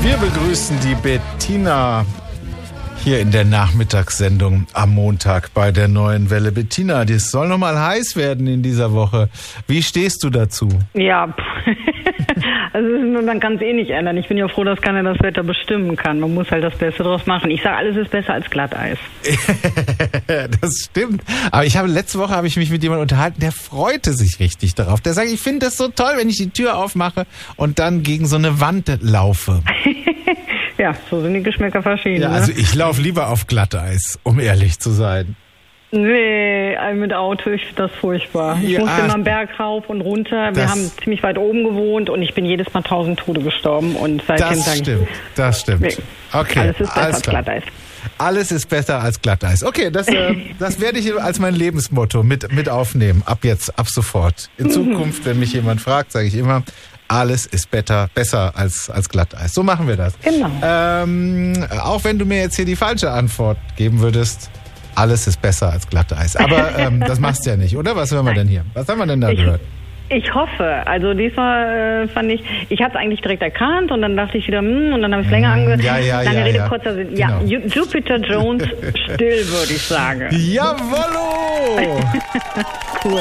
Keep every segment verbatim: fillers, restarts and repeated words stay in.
Wir begrüßen die Bettina hier in der Nachmittagssendung am Montag bei der Neuen Welle. Bettina, das soll noch mal heiß werden in dieser Woche. Wie stehst du dazu? Ja, also man kann es eh nicht ändern. Ich bin ja froh, dass keiner das Wetter bestimmen kann. Man muss halt das Beste draus machen. Ich sage, alles ist besser als Glatteis. Das stimmt. Aber ich habe letzte Woche habe ich mich mit jemandem unterhalten, der freute sich richtig darauf. Der sagt, ich finde das so toll, wenn ich die Tür aufmache und dann gegen so eine Wand laufe. Ja, so sind die Geschmäcker verschieden. Ja, also ich laufe lieber auf Glatteis, um ehrlich zu sein. Nee, mit Auto, ich finde das furchtbar. Ich ja, musste immer einen Berg rauf und runter. Wir haben ziemlich weit oben gewohnt und ich bin jedes Mal tausend Tode gestorben. Und seitdem das stimmt, das stimmt. Nee, okay, alles ist besser als Glatteis. Alles ist besser als Glatteis. Okay, das, äh, das werde ich als mein Lebensmotto mit, mit aufnehmen. Ab jetzt, ab sofort. In Zukunft, wenn mich jemand fragt, sage ich immer, alles ist better, besser als, als Glatteis. So machen wir das. Genau. Ähm, auch wenn du mir jetzt hier die falsche Antwort geben würdest, alles ist besser als Glatteis. Aber ähm, das machst du ja nicht, oder? Was hören wir denn hier? Was haben wir denn da ich, gehört? Ich hoffe. Also diesmal äh, fand ich, ich habe es eigentlich direkt erkannt und dann dachte ich wieder, hm, und dann habe ich es länger angehört. Ja, ja, Lange ja, Rede, ja. kurzer Sinn. Ja, genau. Jupiter Jones, still, würde ich sagen. Jawollo! Cool.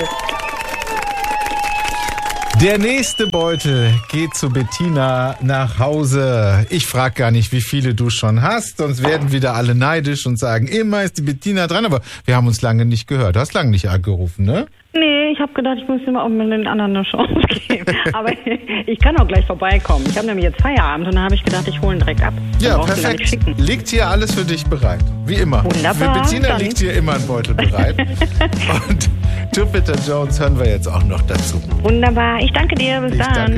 Der nächste Beutel geht zu Bettina nach Hause. Ich frage gar nicht, wie viele du schon hast, sonst werden wieder alle neidisch und sagen, immer ist die Bettina dran. Aber wir haben uns lange nicht gehört. Du hast lange nicht angerufen, ne? Nee, ich habe gedacht, ich muss immer auch mit den anderen eine Chance geben. Aber ich kann auch gleich vorbeikommen. Ich habe nämlich jetzt Feierabend und dann habe ich gedacht, ich hole ihn direkt ab. Ja, perfekt. Liegt hier alles für dich bereit. Wie immer. Wunderbar. Für Bettina dann liegt hier immer ein Beutel bereit. Und Jupiter Jones hören wir jetzt auch noch dazu. Wunderbar. Ich danke dir. Bis ich dann. Danke.